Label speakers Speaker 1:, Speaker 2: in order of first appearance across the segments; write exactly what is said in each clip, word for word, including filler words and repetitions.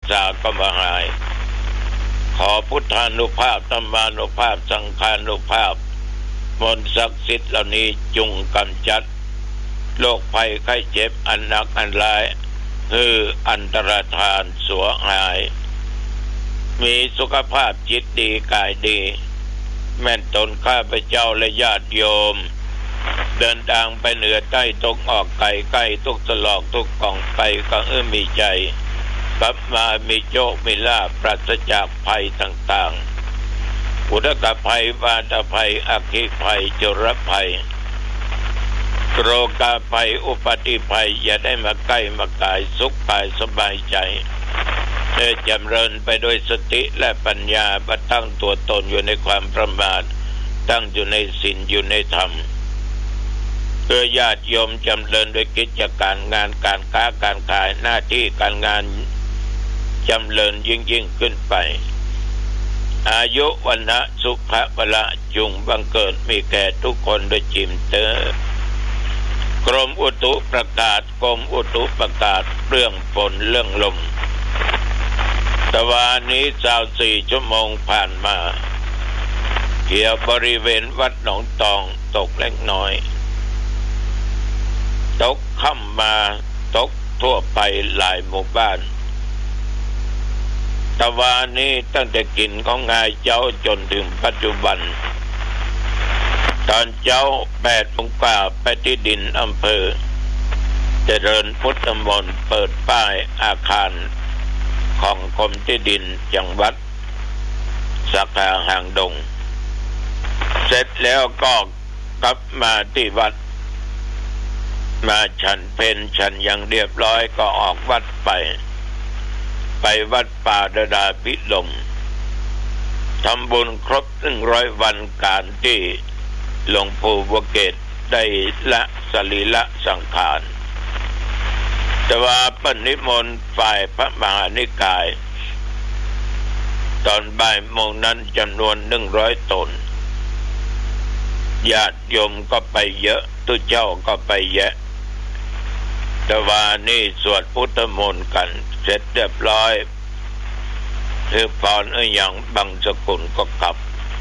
Speaker 1: ษาก็มาหายขอพุทธานุภาพธรรมานุภาพสังฆานุภาพมนต์ศักดิ์สิทธิ์เหล่านี้จงกำจัดโรคภัยไข้เจ็บอันหนักอันร้ายคืออันตรธานสัวหายมีสุขภาพจิตดีกายดีแม่นตนข้าพเจ้าและญาติโยมเดินทางไปเหนือใต้ตกออกไกลใกล้ทุกตลอกทุกกล่องไปก็เอื้อมีใจกลับมามีโชคมีลาภปราศจากภัยต่างๆอุทกภัยวาตภัยอคิภัยจุรภัยโรคาภัยอุปัติภัยอย่าได้มาใกล้มากายสุขกายสบายใจเธอจำเริญไปด้วยสติและปัญญาบัดตั้งตัวตนอยู่ในความประมาทตั้งอยู่ในศีลอยู่ในธรรมเพื่อญาติโยมจำเริญด้วยกิจการงานการค้าการขายหน้าที่การงานจำเริญยิ่งยิ่งขึ้นไปอายุวันนะสุขะพละจุงบังเกิดมีแก่ทุกคนโดยจิมเตอกรมอุตุประกาศกรมอุตุประกาศเรื่องฝนเรื่องลมแต่วันนี้สาวสี่ชั่วโมงผ่านมาเกี่ยวบริเวณวัดหนองตองตกเล็กน้อยตกค่ำมาตกทั่วไปหลายหมู่บ้านแต่วันนี้ตั้งแต่กินของงายเจ้าจนถึงปัจจุบันตอนเจ้าแปดโมงกว่าไปที่ดินอำเภอเจริญพุทธมนต์เปิดป้ายอาคารของกรมที่ดินจังหวัดสาขาหางดงเสร็จแล้วก็กลับมาที่วัดมาฉันเพลฉันอย่างเรียบร้อยก็ออกวัดไปไปวัดป่าดาดาพิลมทำบุญครบหนึ่งร้อยวันการที่หลวงปู่บัวเกตได้ละสรีระสังขารแต่ว่าปณิมนต์ฝ่ายพระมหานิกายตอนบ่ายโมงนั้นจำนวนหนึ่งร้อยตนญาติโยมก็ไปเยอะตุเจ้าก็ไปเยอะแต่ว่านี่สวดพุทธมนต์กันเสร็จเรียบร้อยคือพรเอ้ยอย่างบางสกุลก็กลับ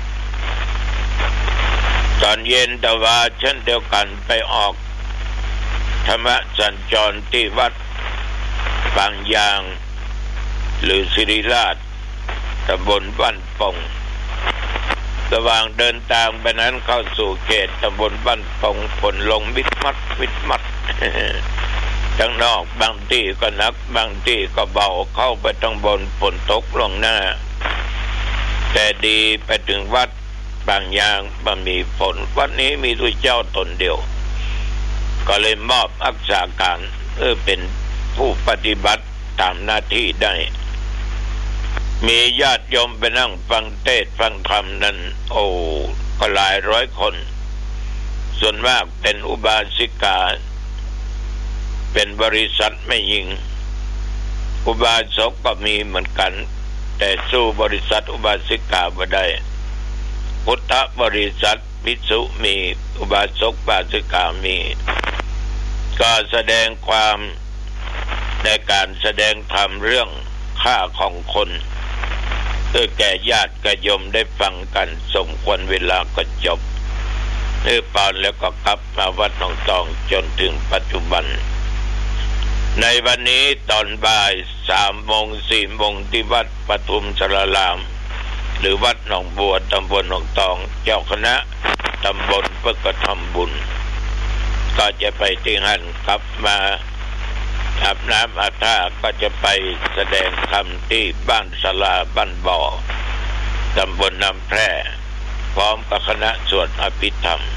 Speaker 1: ตอนเย็นแต่ว่าเช่นเดียวกันไปออกธรรมสัญจรที่วัดบางยางหรือศิริราชตำบลบ้านปงระหว่างเดินทางไปนั้นเข้าสู่เขตตำบลบ้านปงฝนลงวิดมัดวิดมัดทั้งนอกบางที่ก็หนักบางที่ก็เบาเข้าไปทั้งบนฝนตกลงหน้าแต่ดีไปถึงวัดบางยางบ่มีฝนวันนี้มีด้วยเจ้าตนเดียวก็เลยมอบอักษาการเออเป็นผู้ปฏิบัติตามหน้าที่ได้มีญาติโยมไปนั่งฟังเทศน์ฟังธรรมนั้นโอ้ก็หลายร้อยคนส่วนมากเป็นอุบาสิกาเป็นบริษัทไม่ยิงอุบาสกก็มีเหมือนกันแต่สู้บริษัทอุบาสิกาไม่ได้พุทธบริษัทภิกษุมีอุบาสกอุบาสิกามีก็แสดงความในการแสดงธรรมเรื่องค่าของคนเพื่อแก่ญาติกโยมได้ฟังกันสมควรเวลาก็จบเมื่อปานแล้วก็กลับมาวัดหนองตองจนถึงปัจจุบันในวันนี้ตอนบ่ายสามโมงสี่โมงที่วัดปทุมสรารามหรือวัดหนองบัวตำบลหนองตองเจ้าคณะตำบลเพื่อกระทำบุญก็จะไปที่หันกลับมาอาบน้ำอาบท่าก็จะไปแสดงธรรมที่บ้านศาลาบ้านบ่อตำบลน้ำแพร่พร้อมกับคณะสวดอภิธรรม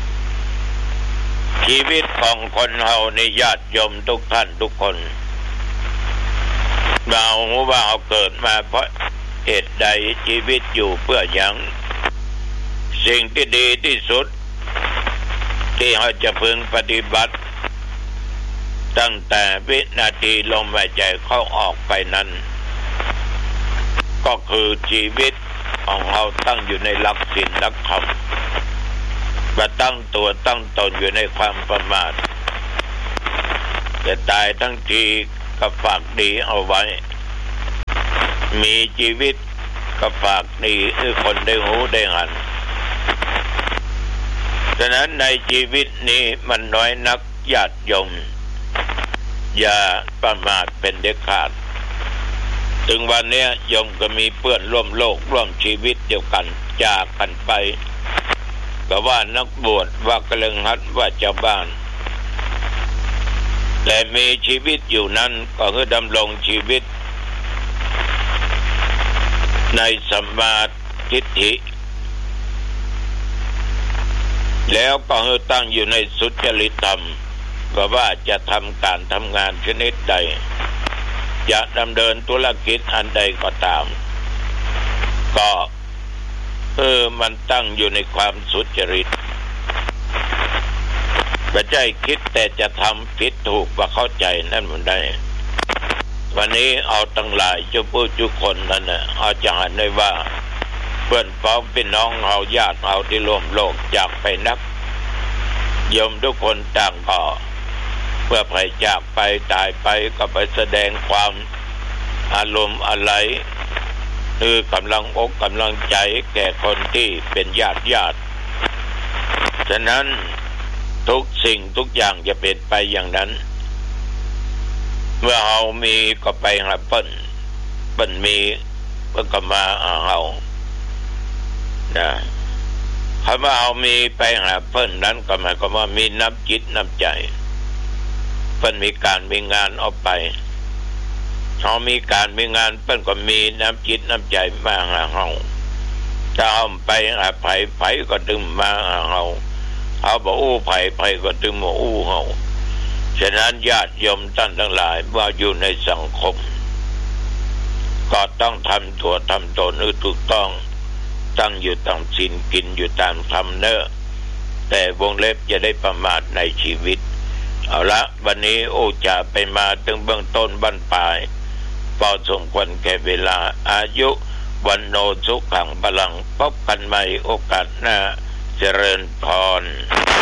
Speaker 1: ชีวิตของคนเฮาในญาติโยมทุกท่านทุกคนเราว่าเราเกิดมาเพราะเหตุใดชีวิตอยู่เพื่อหยังสิ่งที่ดีที่สุดที่เราจะพึงปฏิบัติตั้งแต่วินาทีลมหายใจเข้าออกไปนั้นก็คือชีวิตของเราตั้งอยู่ในหลักศีลหลักธรรมมาตั้งตัวตั้งตนอยู่ในความประมาทจะตายทั้งทีก็ฝากดีเอาไว้มีชีวิตก็ฝากดีให้คนได้หูได้หันฉะนั้นในชีวิตนี้มันน้อยนักญาติโยมอย่าประมาทเป็นเด็ดขาดถึงวันนี้โยมก็มีเพื่อนร่วมโลกร่วมชีวิตเดียวกันจากกันไปก็ว่านักบวชว่ากระลึงหัดว่าเจ้าบ้านแต่มีชีวิตอยู่นั้นก็คือดำรงชีวิตในสัมมาทิฏฐิแล้วก็คือตั้งอยู่ในสุจริตธรรมว่าว่าจะทำการทำงานชนิดใดจะดำเนินธุรกิจอันใดก็ตามก็เออมันตั้งอยู่ในความสุจริตไม่ใช่คิดแต่จะทำผิดถูกว่าเข้าใจนั่นมันได้วันนี้เอาตั้งหลายจุผู้จุคนนั่นน่ะเอาจะหันได้ว่าเพื่อนพ้องพี่น้องเอาญาติเอาที่ร่วมโลกจากไปนักโยมทุกคนต่างก็เพื่อไปจากไปตายไปก็ไปแสดงความอารมณ์อะไรคือกำลังอกกำลังใจแก่คนที่เป็นญาติญาติฉะนั้นทุกสิ่งทุกอย่างจะเป็นไปอย่างนั้นเมื่อเรามีก็ไปหาเปิ้นเปิ้นมีเปิ้นก็มาหาเรานะคำว่าเรามีไปหาเปิ้นนั้นก็หมายความว่ามีน้ำจิตน้ำใจเปิ้นมีการมีงานออกไปเขามีการมีงานเปิ้นก็มีน้ำจิตน้ำใจมาหาเราถ้าเอาไปหาไผไผก็ดึงมาหาเราเอาบอกอู้ไผไผก็ดึงมาอู้เราฉะนั้นญาติโยมท่านทั้งหลายเมื่ออยู่ในสังคมก็ต้องทำตัวทำตนให้ถูกต้องตั้งอยู่ตามศีลกินอยู่ตามธรรมเนอะแต่วงเล็บจะได้ประมาทในชีวิตเอาละวันนี้โอจะไปมาถึงเบื้องต้นบรรปลายพอสมควรแก่เวลาอายุวันโนสุขังพลังพบกันใหม่โอกาสหน้าเจริญพร